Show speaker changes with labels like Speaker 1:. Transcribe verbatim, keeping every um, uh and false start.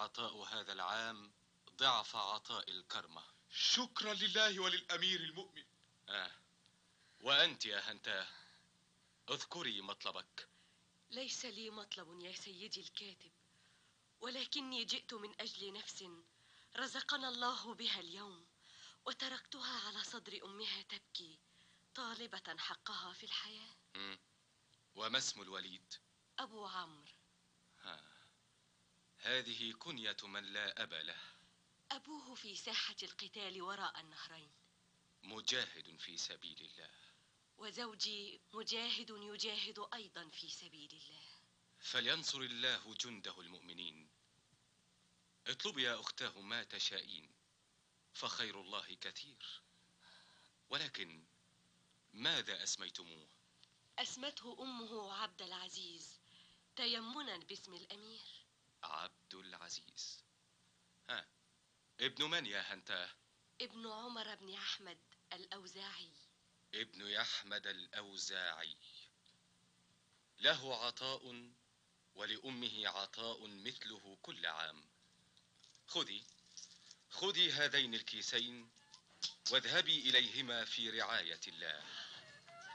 Speaker 1: عطاء هذا العام ضعف عطاء الكرمة.
Speaker 2: شكرا لله وللأمير المؤمن.
Speaker 1: آه. وأنت يا هنتاه اذكري مطلبك.
Speaker 3: ليس لي مطلب يا سيدي الكاتب، ولكني جئت من أجل نفس رزقنا الله بها اليوم، وتركتها على صدر أمها تبكي طالبة حقها في الحياة.
Speaker 1: مم. وما اسم الوليد؟
Speaker 3: أبو عمرو.
Speaker 1: ها. هذه كنية من لا أب له.
Speaker 3: أبوه في ساحة القتال وراء النهرين،
Speaker 1: مجاهد في سبيل الله.
Speaker 3: وزوجي مجاهد يجاهد أيضا في سبيل الله.
Speaker 1: فلينصر الله جنده المؤمنين. اطلبي يا أختاه ما تشائين، فخير الله كثير. ولكن ماذا أسميتموه؟
Speaker 3: أسمته أمه عبد العزيز تيمنا باسم الأمير.
Speaker 1: عبد العزيز. ها، ابن من يا هنتاه؟
Speaker 3: ابن عمر بن أحمد الأوزاعي.
Speaker 1: ابن يحمد الأوزاعي. له عطاء ولأمه عطاء مثله كل عام. خذي خذي هذين الكيسين واذهبي إليهما في رعاية الله.